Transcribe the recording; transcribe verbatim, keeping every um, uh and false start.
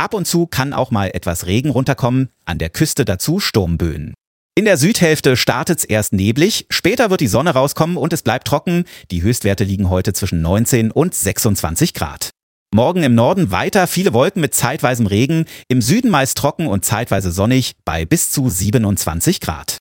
Ab und zu kann auch mal etwas Regen runterkommen, an der Küste dazu Sturmböen. In der Südhälfte startet's erst neblig, später wird die Sonne rauskommen und es bleibt trocken. Die Höchstwerte liegen heute zwischen neunzehn und sechsundzwanzig Grad. Morgen im Norden weiter viele Wolken mit zeitweisem Regen, im Süden meist trocken und zeitweise sonnig bei bis zu siebenundzwanzig Grad.